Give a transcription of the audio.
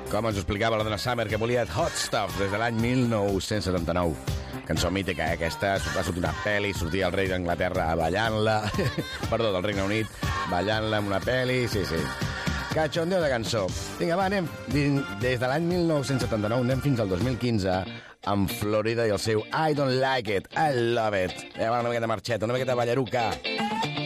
Com ens ho explicava la Donna Summer, que volia Hot Stuff des de l'any 1979. Cançó mítica, aquesta. Va sortir una pel·li, sortia el rei d'Anglaterra ballant-la. Perdó, del Regne Unit, ballant-la en una pel·li. Sí. Cachondeo de cançó. Vinga, va, anem. Des de l'any 1979 anem fins al 2015 amb Florida i el seu I Don't Like It, I Love It. Va, una miqueta marxeta, una miqueta ballaruca.